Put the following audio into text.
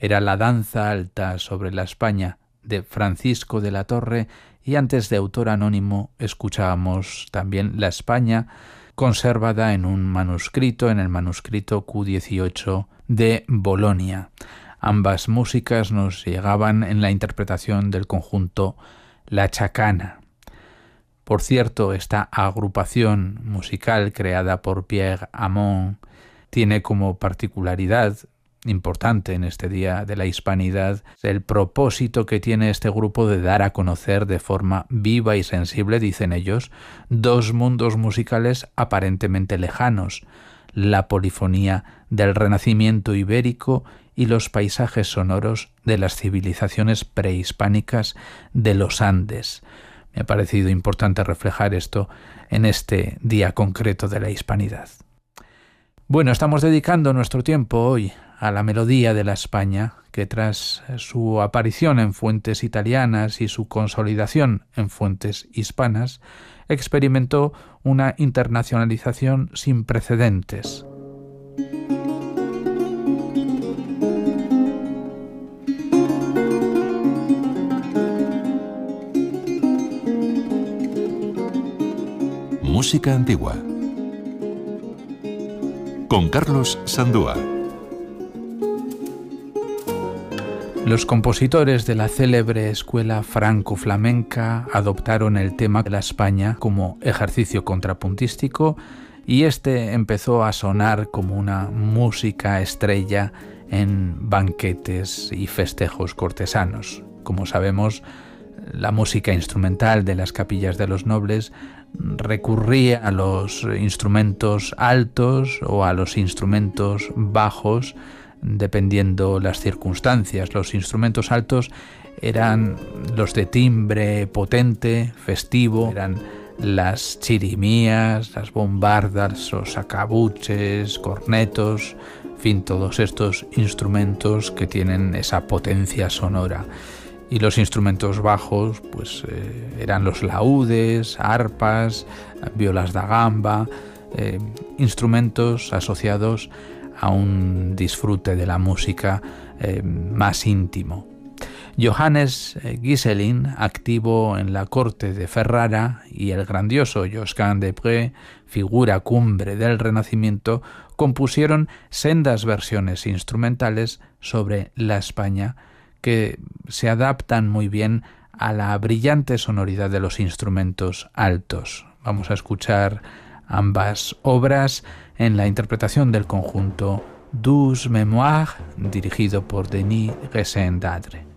era la danza alta sobre la España de Francisco de la Torre, y antes de autor anónimo escuchábamos también La España conservada en un manuscrito, en el manuscrito Q18 de Bolonia. Ambas músicas nos llegaban en la interpretación del conjunto La Chacana. Por cierto, esta agrupación musical creada por Pierre Hamon tiene como particularidad importante en este Día de la Hispanidad el propósito que tiene este grupo de dar a conocer de forma viva y sensible, dicen ellos, dos mundos musicales aparentemente lejanos: la polifonía del Renacimiento ibérico y los paisajes sonoros de las civilizaciones prehispánicas de los Andes. Me ha parecido importante reflejar esto en este día concreto de la Hispanidad. Bueno, estamos dedicando nuestro tiempo hoy a la melodía de la España, que tras su aparición en fuentes italianas y su consolidación en fuentes hispanas, experimentó una internacionalización sin precedentes. Música antigua con Carlos Sandúa. Los compositores de la célebre escuela franco-flamenca adoptaron el tema de la España como ejercicio contrapuntístico, y este empezó a sonar como una música estrella en banquetes y festejos cortesanos. Como sabemos, la música instrumental de las capillas de los nobles recurría a los instrumentos altos o a los instrumentos bajos, dependiendo las circunstancias. Los instrumentos altos eran los de timbre potente, festivo, eran las chirimías, las bombardas, los sacabuches, cornetos, en fin, todos estos instrumentos que tienen esa potencia sonora. Y los instrumentos bajos pues eran los laúdes, arpas, violas da gamba, instrumentos asociados a un disfrute de la música más íntimo. Johannes Gieselin, activo en la corte de Ferrara, y el grandioso Josquin des Prez, figura cumbre del Renacimiento, compusieron sendas versiones instrumentales sobre la España que se adaptan muy bien a la brillante sonoridad de los instrumentos altos. Vamos a escuchar ambas obras en la interpretación del conjunto Douze Mémoires, dirigido por Denis Resendadre.